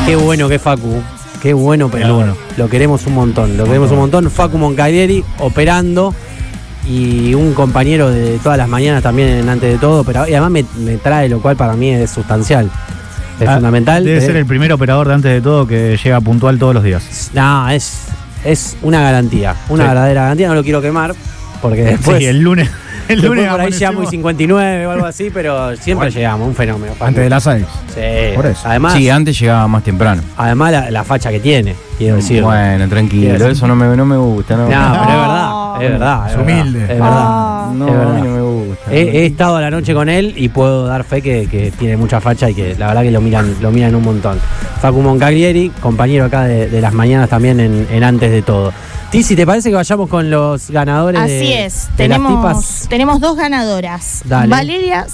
Qué bueno que es Facu. Qué bueno, pero bueno. Lo queremos un montón. Lo queremos un montón. Facu Moncalieri operando. Y un compañero de todas las mañanas también en Antes de Todo. Pero y además me trae, lo cual para mí es sustancial. Es fundamental. Debe ser el primer operador de Antes de Todo que llega puntual todos los días. No, es una garantía. Una verdadera garantía. No lo quiero quemar. Porque después. Sí, el lunes por ahí llegamos y 59 o algo así, pero siempre llegamos, un fenómeno. Antes de las 6. Sí. Por eso. Además, Sí, antes llegaba más temprano. además la facha que tiene, quiero decir. Bueno, tranquilo, eso no me gusta. No, No, pero es verdad. Es humilde. Es verdad. no, es verdad. no me gusta. He estado a la noche con él y puedo dar fe que tiene mucha facha y que la verdad que lo miran un montón. Facu Moncalieri, compañero acá de las mañanas también en Antes de Todo. Tizi, ¿te parece que vayamos con los ganadores? Así es, de las tipas? tenemos dos ganadoras. Dale. Valeria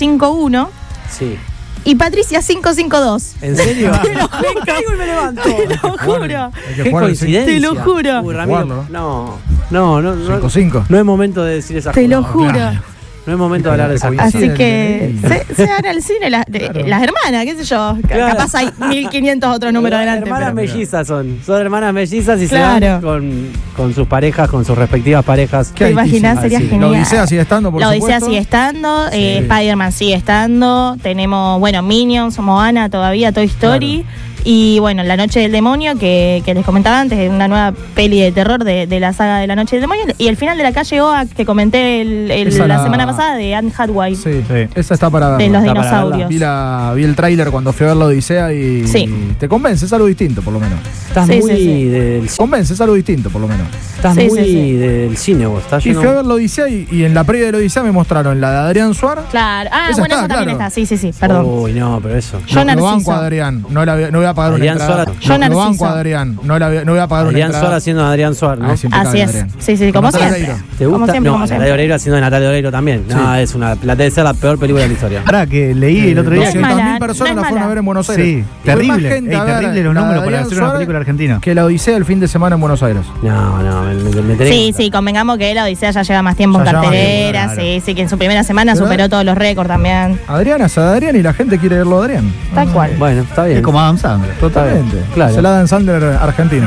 551 Sí. y Patricia 552. ¿En serio? Te lo juro. Me caigo y me levanto. Te lo juro. Qué coincidencia. Te lo juro. Uy, Ramiro, Jugarlo. no. 5-5. No es momento de decir esas Te cosas. lo juro. Claro. No es momento de hablar de esas cosas. Así que Sí. se van al cine las hermanas, qué sé yo. Claro. Capaz hay 1500 otros números delante. Hermanas pero- mellizas son hermanas mellizas y Claro. se van con sus parejas, con sus respectivas parejas. ¿Te imaginas? Sería Así. genial. La Odisea sigue estando, por La supuesto. Odisea sigue estando, Spider-Man sigue estando, tenemos, bueno, Minions, Moana todavía, Toy Story. Y bueno, La Noche del Demonio, que les comentaba antes, una nueva peli de terror de la saga de La Noche del Demonio. Y el final de La Calle Oa, que comenté Esa la la- semana pasada, de Anne Hathaway, Sí, Sí. esa está para de verla. los Está para dinosaurios. Vi el tráiler cuando fui a ver la Odisea y Sí. te convence, es algo distinto por lo menos. Estás Sí, muy sí, sí. del Convence, es algo distinto por lo menos. estás Sí, muy sí, sí. del cine vos. Estás Y lleno. fui a ver la Odisea y en la previa de la Odisea me mostraron la de Adrián Suárez. Claro. Ah, Esa bueno, está, esa también claro. está. Sí, perdón. Uy, no, pero eso. Yo Lo Narciso. banco a Adrián, no voy a pagar Adrián una entrada. Suárez. Yo Lo banco Narciso. a Adrián, no voy a pagar una Adrián entrada. Suárez haciendo Adrián Suárez, ¿no? Ah, es impecable, Así es. Adrián. Sí, como Natalia siempre. Oreiro. ¿Te gusta? Como siempre, no, como Natalia siempre. Oreiro haciendo de Natalia Oreiro también. No, es una. La debe ser la peor película de la historia. Ahora que leí el otro día. 200.000 no personas es la fueron mala. a ver en Buenos Aires. Sí, Fue más terrible. gente a ver Terrible los la de números para Adrián hacer una Suárez película argentina. que la Odisea el fin de semana en Buenos Aires. No, me tenés Sí, que- sí, convengamos que la Odisea ya lleva más tiempo en Ya lleva más cartelera, tiempo, claro. sí, que en su primera semana Pero- superó todos los récords también. Adrián es Adrián y la gente quiere verlo a Adrián. Tal cual. Bueno, está bien. Es como Adam Sandler. Totalmente. Claro. Se la dan Sandler argentino.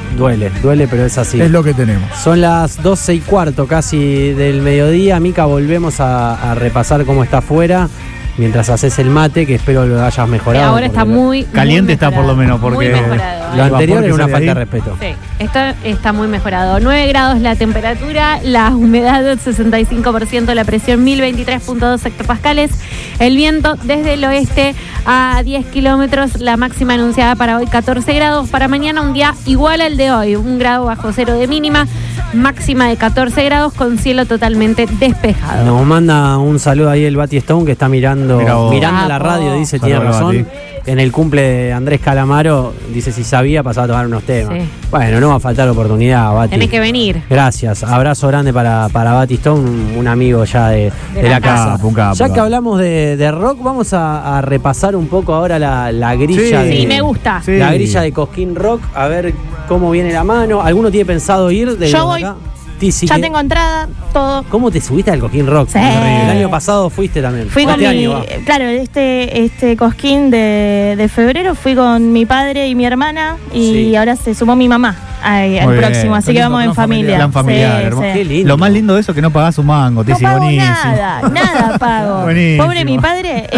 Duele, pero es así. Es lo que tenemos. Son las 12:15 casi del mediodía. Mica, volvemos a repasar cómo está afuera. Mientras haces el mate, que espero lo hayas mejorado. Ahora está porque muy Caliente está por lo menos, porque muy mejorado. Lo anterior vapor que era una sale falta de ahí. respeto. Sí, esto está muy mejorado. 9 grados la temperatura, la humedad 65%, la presión 1023.2 hectopascales, el viento desde el oeste a 10 kilómetros, la máxima anunciada para hoy 14 grados, para mañana un día igual al de hoy, 1 grado bajo cero de mínima, máxima de 14 grados con cielo totalmente despejado. Nos manda un saludo ahí el Bati Stone que está mirando Mirá vos. la radio, dice, Saludo tiene al razón. Bati. En el cumple de Andrés Calamaro, dice si sabía, pasaba a tomar unos temas. Sí. Bueno, no va a faltar oportunidad, Bati. Tenés que venir. Gracias, abrazo grande para Bati Stone, un amigo ya de la casa. un capo, Ya que hablamos de rock, vamos a repasar un poco ahora la grilla Sí. de. Sí, me gusta. Sí. La grilla de Cosquín Rock, a ver cómo viene la mano. ¿Alguno tiene pensado ir de Yo los voy. acá? Tizi, Ya ¿qué? tengo entrada, todo. ¿Cómo te subiste al Cosquín Rock? Sí. El año pasado fuiste también. Fui con Este mi, año va. claro, este cosquín de febrero fui con mi padre y mi hermana y Sí. ahora se sumó mi mamá al Muy bien. próximo, así Qué que lindo, vamos en plan familia. Plan familiar, Sí, hermoso. sí. Qué lindo. Lo más lindo de eso es que no pagás un mango, No Tizi, pago buenísimo. nada pago. Buenísimo. Pobre mi padre,